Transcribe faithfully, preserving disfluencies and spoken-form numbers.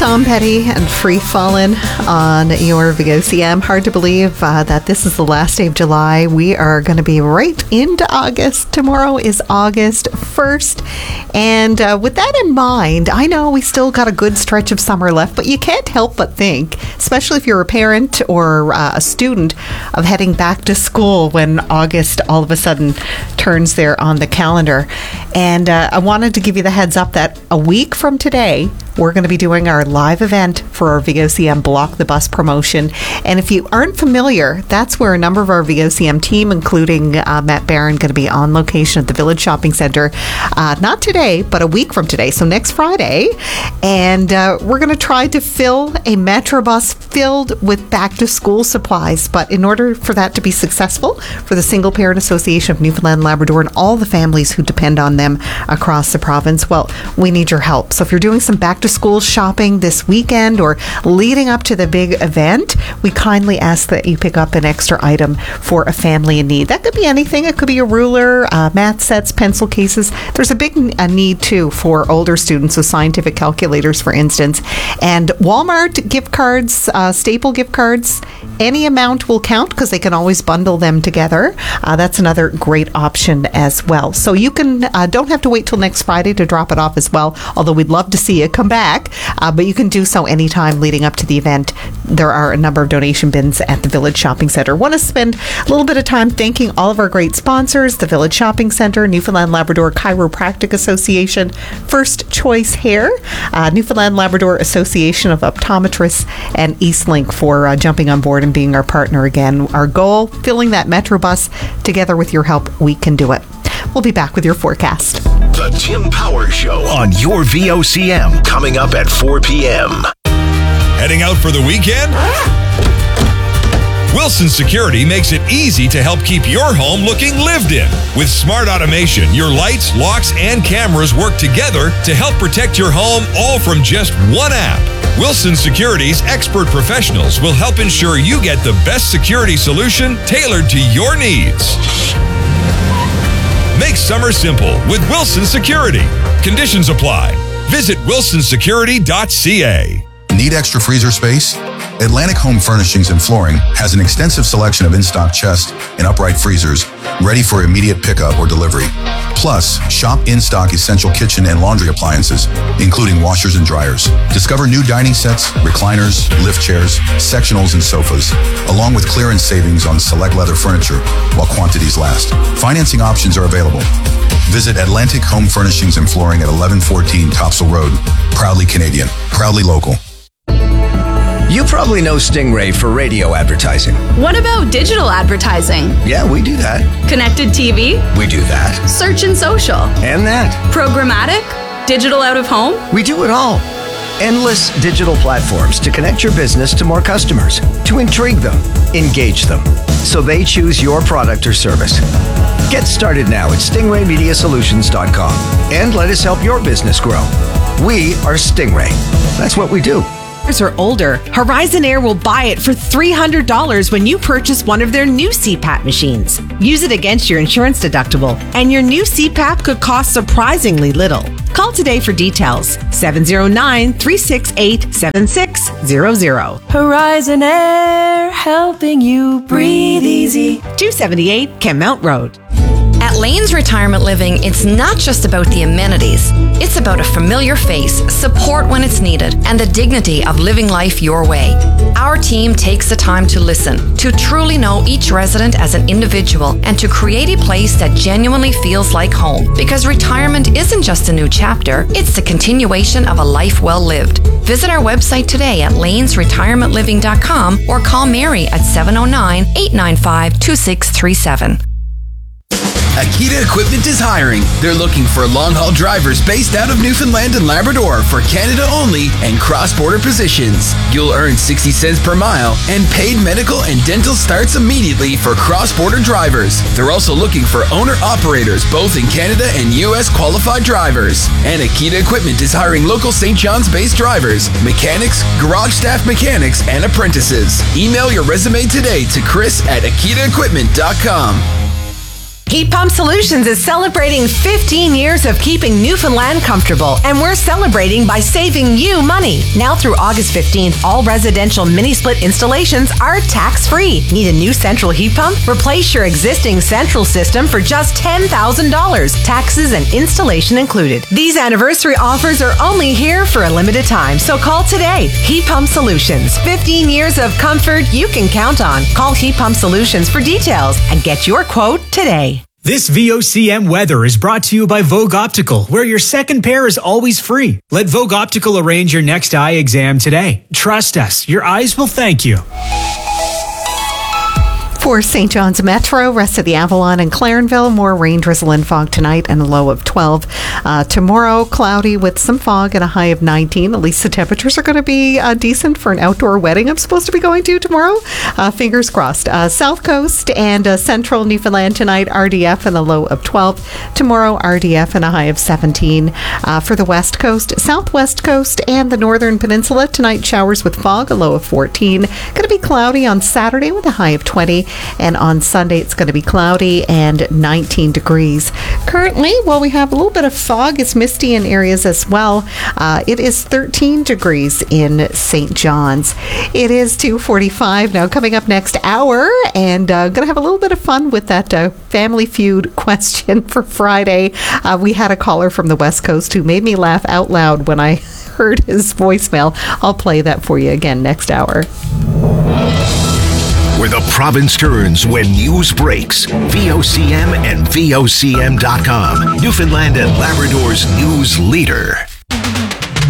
Tom Petty and Free Fallin' on your V O C M. Hard to believe uh, that this is the last day of July. We are going to be right into August. Tomorrow is August first. And uh, with that in mind, I know we still got a good stretch of summer left, but you can't help but think, especially if you're a parent or uh, a student, of heading back to school when August all of a sudden turns there on the calendar. And uh, I wanted to give you the heads up that a week from today, we're going to be doing our live event for our V O C M Block the Bus promotion. And if you aren't familiar, that's where a number of our V O C M team, including uh, Matt Barron, going to be on location at the Village Shopping Centre. Uh, not today, but a week from today, so next Friday. And uh, we're going to try to fill a Metro bus filled with back-to-school supplies. But in order for that to be successful, for the Single Parent Association of Newfoundland and Labrador and all the families who depend on them across the province, well, we need your help. So if you're doing some back-to school shopping this weekend or leading up to the big event, we kindly ask that you pick up an extra item for a family in need. That could be anything. It could be a ruler, uh, math sets, pencil cases. There's a big a need too for older students with scientific calculators, for instance. And Walmart gift cards, uh, staple gift cards, any amount will count because they can always bundle them together. Uh, that's another great option as well. So you can uh, don't have to wait till next Friday to drop it off as well, although we'd love to see you come back. Back, uh, but you can do so anytime leading up to the event. There are a number of donation bins at the Village Shopping Centre. Want to spend a little bit of time thanking all of our great sponsors: the Village Shopping Centre, Newfoundland Labrador Chiropractic Association, First Choice Hair, uh, Newfoundland Labrador Association of Optometrists, and Eastlink for uh, jumping on board and being our partner again. Our goal, filling that Metro bus. Together with your help, we can do it. We'll be back with your forecast. The Tim Power Show on your V O C M, coming up at four p.m. Heading out for the weekend? Wilson Security makes it easy to help keep your home looking lived in. With smart automation, your lights, locks, and cameras work together to help protect your home, all from just one app. Wilson Security's expert professionals will help ensure you get the best security solution tailored to your needs. Make summer simple with Wilson Security. Conditions apply. Visit wilson security dot c a. Need extra freezer space? Atlantic Home Furnishings and Flooring has an extensive selection of in-stock chest and upright freezers ready for immediate pickup or delivery. Plus, shop in-stock essential kitchen and laundry appliances, including washers and dryers. Discover new dining sets, recliners, lift chairs, sectionals, and sofas, along with clearance savings on select leather furniture while quantities last. Financing options are available. Visit Atlantic Home Furnishings and Flooring at eleven fourteen Topsail Road. Proudly Canadian, proudly local. You probably know Stingray for radio advertising. What about digital advertising? Yeah, we do that. Connected T V? We do that. Search and social? And that. Programmatic? Digital out of home? We do it all. Endless digital platforms to connect your business to more customers, to intrigue them, engage them, so they choose your product or service. Get started now at stingray media solutions dot com and let us help your business grow. We are Stingray. That's what we do. Or older, Horizon Air will buy it for three hundred dollars when you purchase one of their new C PAP machines. Use it against your insurance deductible, and your new C PAP could cost surprisingly little. Call today for details. seven oh nine, three six eight, seven six zero zero. Horizon Air, helping you breathe easy. two seventy-eight Kenmount Road. At Lane's Retirement Living, it's not just about the amenities. It's about a familiar face, support when it's needed, and the dignity of living life your way. Our team takes the time to listen, to truly know each resident as an individual, and to create a place that genuinely feels like home. Because retirement isn't just a new chapter, it's the continuation of a life well lived. Visit our website today at lanes retirement living dot com or call Mary at seven oh nine, eight nine five, two six three seven. Akita Equipment is hiring. They're looking for long-haul drivers based out of Newfoundland and Labrador for Canada only and cross-border positions. You'll earn sixty cents per mile, and paid medical and dental starts immediately for cross-border drivers. They're also looking for owner-operators both in Canada and U S qualified drivers. And Akita Equipment is hiring local Saint John's-based drivers, mechanics, garage staff mechanics, and apprentices. Email your resume today to Chris at akita equipment dot com. Heat Pump Solutions is celebrating fifteen years of keeping Newfoundland comfortable, and we're celebrating by saving you money. Now through August fifteenth, all residential mini-split installations are tax-free. Need a new central heat pump? Replace your existing central system for just ten thousand dollars, taxes and installation included. These anniversary offers are only here for a limited time, so call today. Heat Pump Solutions, fifteen years of comfort you can count on. Call Heat Pump Solutions for details and get your quote today. This V O C M weather is brought to you by Vogue Optical, where your second pair is always free. Let Vogue Optical arrange your next eye exam today. Trust us, your eyes will thank you. For Saint John's Metro, rest of the Avalon and Clarenville, more rain, drizzle, and fog tonight and a low of twelve. Uh, tomorrow, cloudy with some fog and a high of nineteen. At least the temperatures are going to be uh, decent for an outdoor wedding I'm supposed to be going to tomorrow. Uh, fingers crossed. Uh, South Coast and uh, Central Newfoundland tonight, R D F and a low of twelve. Tomorrow, R D F and a high of seventeen. Uh, for the West Coast, Southwest Coast, and the Northern Peninsula, tonight showers with fog, a low of fourteen. Going to be cloudy on Saturday with a high of twenty. And on Sunday, it's going to be cloudy and nineteen degrees. Currently, while we have a little bit of fog, it's misty in areas as well. Uh, it is thirteen degrees in Saint John's. It is two forty-five now. Coming up next hour, and uh, going to have a little bit of fun with that uh, Family Feud question for Friday. Uh, we had a caller from the West Coast who made me laugh out loud when I heard his voicemail. I'll play that for you again next hour. Where the province turns when news breaks. V O C M and V O C M dot com. Newfoundland and Labrador's news leader.